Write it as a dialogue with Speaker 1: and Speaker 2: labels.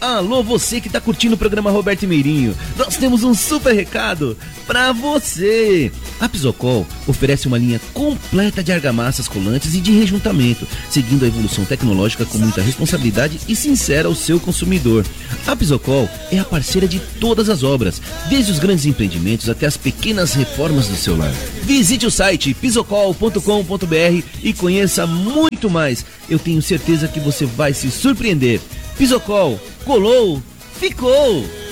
Speaker 1: Alô, você que tá curtindo o programa Roberto Meirinho, nós temos um super recado pra você. A Pisocol oferece uma linha completa de argamassas colantes e de rejuntamento, seguindo a evolução tecnológica com muita responsabilidade e sincera ao seu consumidor. A Pisocol é a parceira de todas as obras, desde os grandes empreendimentos até as pequenas reformas do seu lar. Visite o site pisocol.com.br e conheça muito mais. Eu tenho certeza que você vai se surpreender. Pisocol, colou, ficou!